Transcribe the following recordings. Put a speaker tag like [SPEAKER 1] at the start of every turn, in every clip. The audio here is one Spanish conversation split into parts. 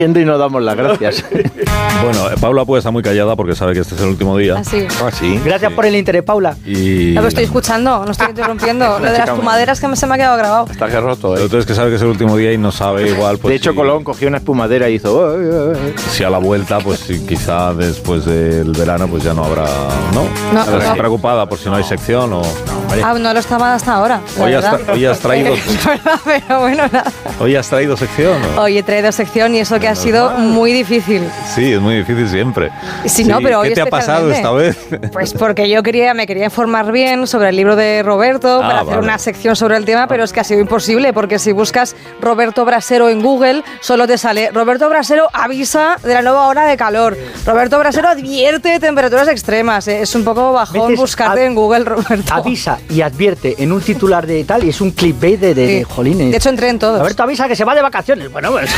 [SPEAKER 1] y nos damos las gracias.
[SPEAKER 2] Bueno, Paula puede estar muy callada porque sabe que este es el último día.
[SPEAKER 3] Así.
[SPEAKER 1] Sí.
[SPEAKER 4] Gracias por el interés, Paula.
[SPEAKER 2] Y...
[SPEAKER 3] No, estoy escuchando, no estoy interrumpiendo. Lo de las espumaderas que se me ha quedado grabado.
[SPEAKER 1] Está que roto,
[SPEAKER 2] Lo otro es que sabe que es el último día y no sabe igual. Pues,
[SPEAKER 1] de hecho, Colón cogió una espumadera y hizo...
[SPEAKER 2] Si a la vuelta, pues quizá después del verano, pues ya no habrá... ¿No? ¿Estás preocupada por si no hay sección o...?
[SPEAKER 3] No lo estaba hasta ahora.
[SPEAKER 2] Hoy has traído...
[SPEAKER 3] Es verdad, pero bueno, nada.
[SPEAKER 2] ¿Hoy has traído sección? ¿O?
[SPEAKER 3] Hoy he traído sección y eso que ha sido muy difícil.
[SPEAKER 2] Sí, es muy difícil siempre.
[SPEAKER 3] Sí, no, pero hoy
[SPEAKER 2] ¿qué te ha pasado esta vez?
[SPEAKER 3] Pues porque me quería informar bien sobre el libro de Roberto para hacer una sección sobre el tema, pero es que ha sido imposible porque si buscas Roberto Brasero en Google solo te sale Roberto Brasero avisa de la nueva ola de calor. Roberto Brasero advierte de temperaturas extremas. Es un poco bajón buscarte en Google, Roberto.
[SPEAKER 4] Avisa y advierte en un titular de tal y es un clickbait de jolines.
[SPEAKER 3] De hecho entré en todos.
[SPEAKER 4] Roberto avisa que se va de vacaciones. Bueno, pues...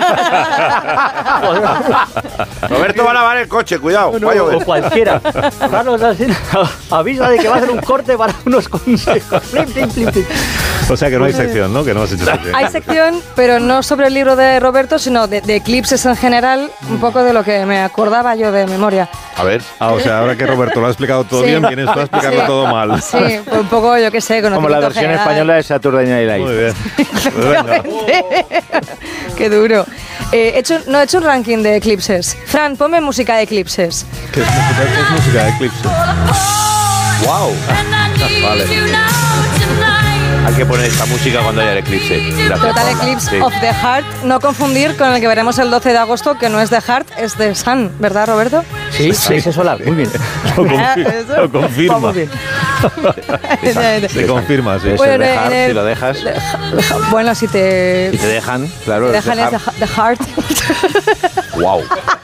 [SPEAKER 1] Roberto va a lavar el coche, cuidado.
[SPEAKER 4] O cualquiera. Carlos avisa de que va a hacer un corte para unos consejos.
[SPEAKER 2] O sea que no hay sección, ¿no? Que no has hecho sección.
[SPEAKER 3] Hay sección, pero no sobre el libro de Roberto, sino de eclipses en general, un poco de lo que me acordaba yo de memoria.
[SPEAKER 1] A ver.
[SPEAKER 2] O sea, ahora que Roberto lo ha explicado todo bien, vienes tú a explicarlo todo mal.
[SPEAKER 3] Sí, pues un poco, yo qué sé,
[SPEAKER 1] como la versión
[SPEAKER 3] general.
[SPEAKER 1] española de Saturday Night Live.
[SPEAKER 2] Muy bien.
[SPEAKER 3] Qué duro. He hecho un ranking de eclipses. Fran, ponme música de eclipses.
[SPEAKER 2] ¿Qué es música de eclipse?
[SPEAKER 1] ¡Wow! Vale. Hay que poner esta música cuando haya el eclipse. Gracias,
[SPEAKER 3] Total Eclipse of the Heart. No confundir con el que veremos el 12 de agosto, que no es de Heart, es de Sun, ¿verdad, Roberto?
[SPEAKER 4] Sí, es solar. Muy bien.
[SPEAKER 2] Lo confirma.
[SPEAKER 4] Muy bien.
[SPEAKER 2] Se confirma, sí.
[SPEAKER 1] Bueno, si lo dejas.
[SPEAKER 3] Bueno, si te
[SPEAKER 1] dejan, claro.
[SPEAKER 3] Te dejan es de Heart.
[SPEAKER 1] ¡Wow!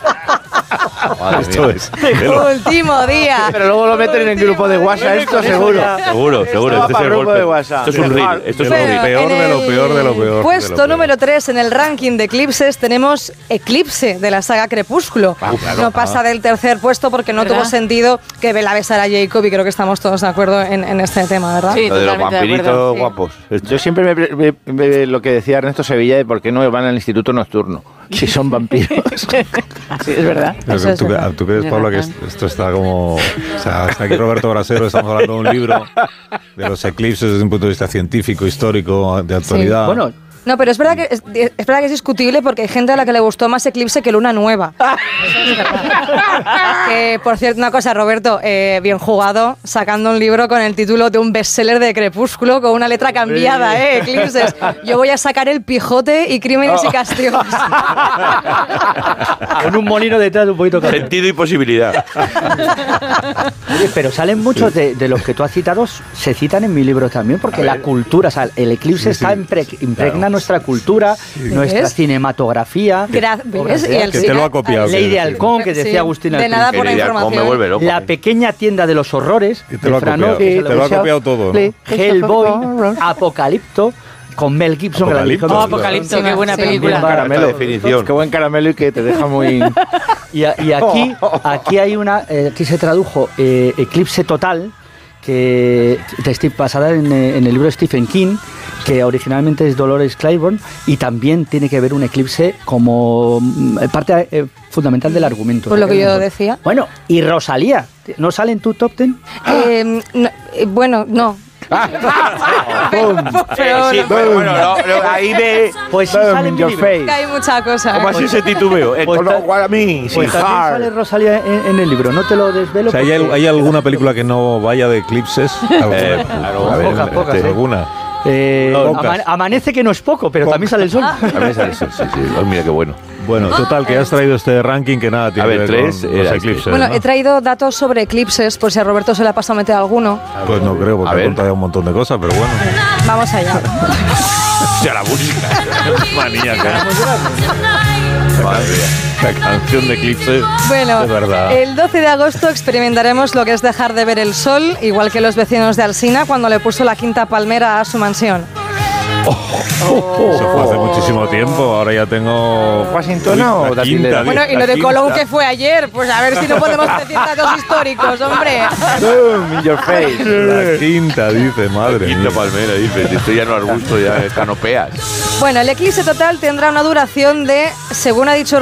[SPEAKER 2] Esto es.
[SPEAKER 3] Último día.
[SPEAKER 1] Pero luego lo meten en el grupo de WhatsApp, esto seguro.
[SPEAKER 2] Seguro.
[SPEAKER 1] Este es el golpe de WhatsApp.
[SPEAKER 2] Esto es un reel. Esto es lo peor de lo peor de lo peor.
[SPEAKER 3] Puesto número 3 en el ranking de eclipses tenemos Eclipse de la saga Crepúsculo. No pasa del tercer puesto porque no tuvo sentido que Bella besara a Jacob y creo que estamos todos de acuerdo en este tema, ¿verdad?
[SPEAKER 5] Sí,
[SPEAKER 1] lo de los vampiritos guapos. Yo siempre lo que decía Ernesto Sevilla de por qué no van al instituto nocturno. Si son vampiros.
[SPEAKER 5] Sí, es verdad.
[SPEAKER 2] ¿Tú crees, Pablo, que esto está como... O sea, hasta aquí Roberto Brasero, estamos hablando de un libro de los eclipses desde un punto de vista científico, histórico, de actualidad.
[SPEAKER 4] Sí, bueno...
[SPEAKER 3] No, pero es verdad que es discutible porque hay gente a la que le gustó más Eclipse que Luna Nueva. Que, por cierto, una cosa, Roberto, bien jugado, sacando un libro con el título de un bestseller de Crepúsculo con una letra cambiada, Eclipses. Yo voy a sacar El Quijote y Crímenes y Castigos.
[SPEAKER 4] Con un molino detrás de un poquito de
[SPEAKER 1] Sentido y posibilidad.
[SPEAKER 4] Oye, pero salen muchos de los que tú has citado, se citan en mi libro también, porque la cultura, o sea, el eclipse está impregna nuestra cultura, nuestra cinematografía.
[SPEAKER 3] ¿Ves?
[SPEAKER 2] Que te lo ha copiado.
[SPEAKER 4] Ley de Halcón, que decía Agustín.
[SPEAKER 3] De nada por la información.
[SPEAKER 4] La pequeña tienda de los horrores.
[SPEAKER 2] Que te lo ha copiado. Te lo ha copiado todo, ¿no?
[SPEAKER 4] Hellboy, Apocalipto. Con Mel Gibson.
[SPEAKER 5] Apocalipto, qué buena película.
[SPEAKER 1] Qué caramelo, definición. Qué buen caramelo y que te deja muy...
[SPEAKER 4] Y aquí hay una, aquí se tradujo Eclipse Total, que basada en el libro de Stephen King, que originalmente es Dolores Claiborne, y también tiene que ver un eclipse como parte fundamental del argumento.
[SPEAKER 3] Por lo que yo decía.
[SPEAKER 4] Bueno, y Rosalía, ¿no sale en tu top 10?
[SPEAKER 3] Bueno, no.
[SPEAKER 1] Ahí ve.
[SPEAKER 4] Pues sí sale en your face.
[SPEAKER 3] Hay mucha cosa.
[SPEAKER 1] ¿Cómo así ese titubeo? A mí,
[SPEAKER 4] pues también sale Rosalía en el libro, no te lo desvelo.
[SPEAKER 2] O sea, ¿hay alguna película que no vaya de eclipses?
[SPEAKER 4] Pocas.
[SPEAKER 2] ¿Alguna?
[SPEAKER 4] Amanece, que no es poco, pero también sale el sol.
[SPEAKER 1] También sale el sol, sí. Oh, mira qué bueno.
[SPEAKER 2] Bueno, total, que has traído este ranking que nada tiene que ver con los eclipses.
[SPEAKER 3] Bueno,
[SPEAKER 2] ¿no?
[SPEAKER 3] he traído datos sobre eclipses, por si a Roberto se le ha pasado a meter alguno.
[SPEAKER 2] Pues no creo, porque ha contado un montón de cosas, pero bueno.
[SPEAKER 3] Vamos allá.
[SPEAKER 1] Ya la música.
[SPEAKER 2] Maníaca. La canción de eclipse.
[SPEAKER 3] Bueno,
[SPEAKER 2] es verdad.
[SPEAKER 3] El 12 de agosto experimentaremos lo que es dejar de ver el sol, igual que los vecinos de Alsina cuando le puso la quinta palmera a su mansión.
[SPEAKER 2] Eso fue hace muchísimo tiempo, ahora ya tengo...
[SPEAKER 1] ¿Washingtona o Datilera?
[SPEAKER 3] Bueno, y lo de Colón que fue ayer, pues a ver si no podemos decir datos históricos, hombre.
[SPEAKER 1] Boom, in your face.
[SPEAKER 2] La quinta, dice, madre
[SPEAKER 6] Quinta
[SPEAKER 2] mía.
[SPEAKER 6] palmera, dice. Estoy ya no arbusto, ya canopeas.
[SPEAKER 3] Bueno, el eclipse total tendrá una duración de, según ha dicho